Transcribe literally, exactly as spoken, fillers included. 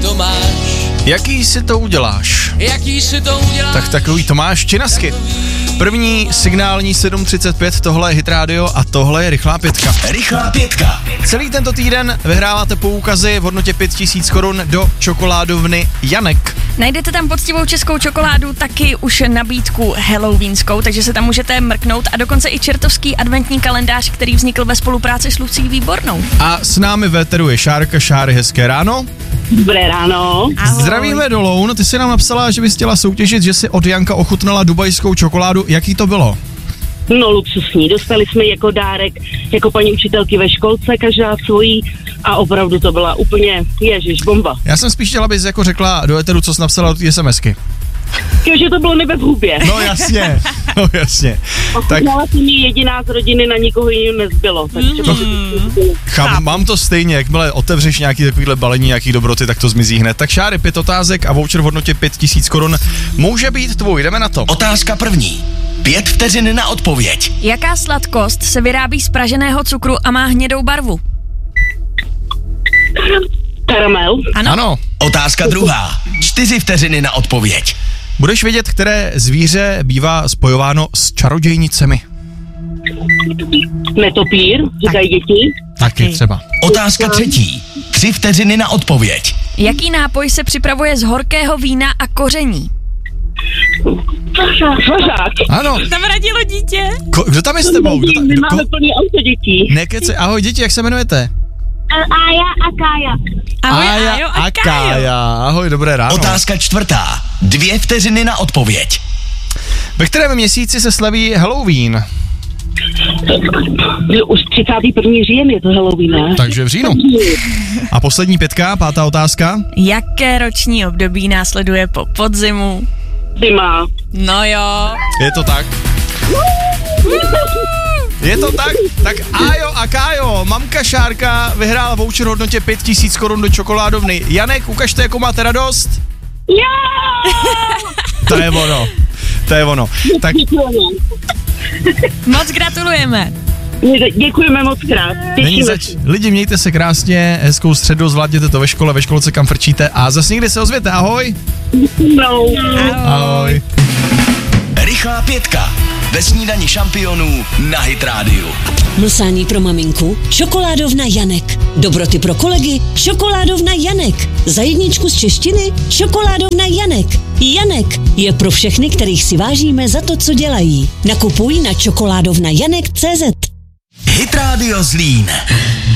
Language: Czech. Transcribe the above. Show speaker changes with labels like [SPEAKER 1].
[SPEAKER 1] to máš.
[SPEAKER 2] Jaký si to uděláš?
[SPEAKER 1] Jaký si to uděláš?
[SPEAKER 2] Tak takový Tomáš Činasky. První signální sedm třicet pět, tohle je Hit Radio a tohle je Rychlá pětka.
[SPEAKER 3] Rychlá pětka.
[SPEAKER 2] Celý tento týden vyhráváte poukazy v hodnotě pět tisíc korun do čokoládovny Janek.
[SPEAKER 4] Najdete tam poctivou českou čokoládu, taky už nabídku halloweenskou, takže se tam můžete mrknout a dokonce i čertovský adventní kalendář, který vznikl ve spolupráci s Lucí Výbornou.
[SPEAKER 2] A s námi v éteru je Šárka. Šáry, hezké ráno.
[SPEAKER 5] Dobré ráno.
[SPEAKER 4] Ahoj.
[SPEAKER 2] Zdravíme do Loun, ty jsi nám napsala, že bys chtěla soutěžit, že si od Janka ochutnala dubajskou čokoládu. Jaký to bylo?
[SPEAKER 5] No luxusní, dostali jsme jako dárek, jako paní učitelky ve školce, každá svojí a opravdu to byla úplně, ježiš, bomba.
[SPEAKER 2] Já jsem spíš chtěla, abys jako řekla do éteru, co jsi napsala do té SMSky.
[SPEAKER 5] Takže to bylo nebe v hubě.
[SPEAKER 2] No jasně, no jasně. Tak
[SPEAKER 5] Ochutnala jsem ji jediná z rodiny, na nikoho jiného nezbylo. Takže
[SPEAKER 2] mm. Chám, mám to stejně, jakmile otevřeš nějaký takovýhle balení, nějaký dobroty, tak to zmizí hned. Tak Šáry, pět otázek a voucher v hodnotě pět tisíc korun může být tvůj, jdeme na to.
[SPEAKER 3] Otázka první. Pět vteřin na odpověď.
[SPEAKER 4] Jaká sladkost se vyrábí z praženého cukru a má hnědou barvu?
[SPEAKER 5] Karamel.
[SPEAKER 4] Ano.
[SPEAKER 2] Ano.
[SPEAKER 3] Otázka druhá. Čtyři vteřiny na odpověď.
[SPEAKER 2] Budeš vědět, které zvíře bývá spojováno s čarodějnicemi.
[SPEAKER 5] Netopír, říkají děti.
[SPEAKER 2] Taky třeba.
[SPEAKER 3] Otázka třetí. Tři vteřiny na odpověď.
[SPEAKER 4] Jaký nápoj se připravuje z horkého vína a koření?
[SPEAKER 5] Svařák.
[SPEAKER 2] Ano.
[SPEAKER 4] Tam radilo dítě.
[SPEAKER 2] Ko, kdo tam je s tebou? Kdo ta,
[SPEAKER 5] My
[SPEAKER 2] kdo,
[SPEAKER 5] máme
[SPEAKER 2] ko,
[SPEAKER 5] plný auto dětí.
[SPEAKER 2] nekece, ahoj děti, jak se jmenujete?
[SPEAKER 5] Aja a Kája.
[SPEAKER 4] Ahoj,
[SPEAKER 2] Aja
[SPEAKER 4] Ajo
[SPEAKER 2] a Kája. Ahoj, dobré ráno.
[SPEAKER 3] Otázka čtvrtá. Dvě vteřiny na odpověď.
[SPEAKER 2] Ve kterém měsíci se slaví Halloween?
[SPEAKER 5] Už třicátý první říjen je to Halloween, ne?
[SPEAKER 2] Takže v říjnu. A poslední pětka, pátá otázka.
[SPEAKER 4] Jaké roční období následuje po podzimu?
[SPEAKER 5] Zima.
[SPEAKER 4] No jo.
[SPEAKER 2] Je to tak. Je to tak? Tak Ajo a Kájo, mamka Šárka vyhrála voucher v hodnotě pět tisíc korun do čokoládovny. Janek, ukažte, jakou máte radost.
[SPEAKER 5] Jo!
[SPEAKER 2] To je ono. To je ono. Tak
[SPEAKER 4] Moc gratulujeme.
[SPEAKER 5] Děkujeme moc krát.
[SPEAKER 2] není zač. Lidi, mějte se krásně, hezkou středu, zvládněte to ve škole, ve školce, kam frčíte a zase někdy se ozvěte. Ahoj.
[SPEAKER 5] No.
[SPEAKER 2] Ahoj.
[SPEAKER 3] Rychlá pětka. Ve snídani šampionů na Hit Radio.
[SPEAKER 6] Mlsání pro maminku? Čokoládovna Janek. Dobroty pro kolegy? Čokoládovna Janek. Za jedničku z češtiny? Čokoládovna Janek. Janek je pro všechny, kterých si vážíme za to, co dělají. Nakupuj na čokoládovna janek tečka cé zet.
[SPEAKER 3] Hit Radio Zlín.